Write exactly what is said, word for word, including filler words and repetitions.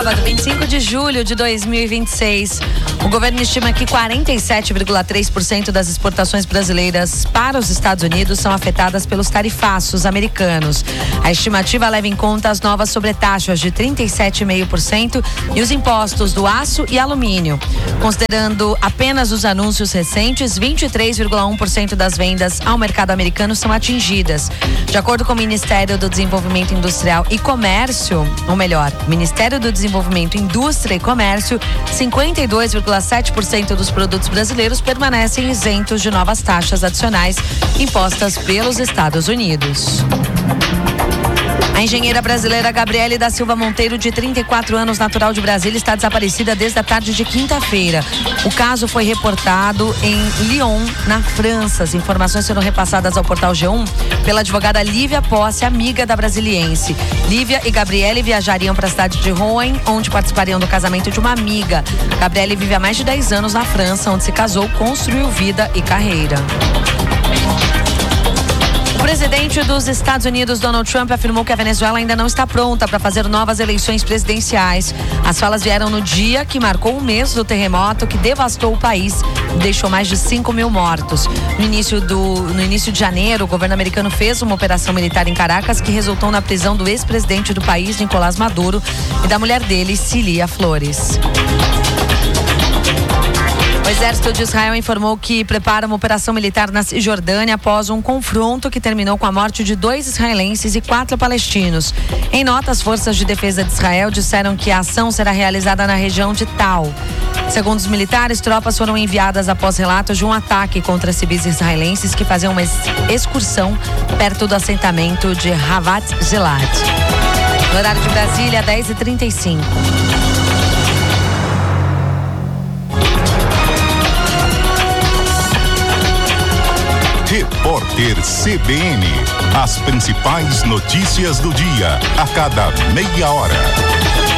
sábado, vinte e cinco de julho de dois mil e vinte e seis. O governo estima que quarenta e sete vírgula três por cento das exportações brasileiras para os Estados Unidos são afetadas pelos tarifaços americanos. A estimativa leva em conta as novas sobretaxas de trinta e sete vírgula cinco por cento e os impostos do aço e alumínio. Considerando apenas os anúncios recentes, vinte e três vírgula um por cento das vendas ao mercado americano são atingidas. De acordo com o Ministério do Desenvolvimento Industrial e Comércio, ou melhor, Ministério do Desenvolvimento, Indústria e Comércio, cinquenta e dois vírgula sete por cento dos produtos brasileiros permanecem isentos de novas taxas adicionais impostas pelos Estados Unidos. A engenheira brasileira Gabriele da Silva Monteiro, de trinta e quatro anos, natural de Brasília, está desaparecida desde a tarde de quinta-feira. O caso foi reportado em Lyon, na França. As informações foram repassadas ao portal G um pela advogada Lívia Posse, amiga da brasiliense. Lívia e Gabriele viajariam para a cidade de Rouen, onde participariam do casamento de uma amiga. Gabriele vive há mais de dez anos na França, onde se casou, construiu vida e carreira. O presidente dos Estados Unidos, Donald Trump, afirmou que a Venezuela ainda não está pronta para fazer novas eleições presidenciais. As falas vieram no dia que marcou o mês do terremoto que devastou o país e deixou mais de cinco mil mortos. No início, do, no início de janeiro, o governo americano fez uma operação militar em Caracas que resultou na prisão do ex-presidente do país, Nicolás Maduro, e da mulher dele, Cilia Flores. O exército de Israel informou que prepara uma operação militar na Cisjordânia após um confronto que terminou com a morte de dois israelenses e quatro palestinos. Em nota, as forças de defesa de Israel disseram que a ação será realizada na região de Tal. Segundo os militares, tropas foram enviadas após relatos de um ataque contra civis israelenses que faziam uma excursão perto do assentamento de Havat Gilad. No horário de Brasília, dez e trinta e cinco. Repórter C B N. As principais notícias do dia, a cada meia hora.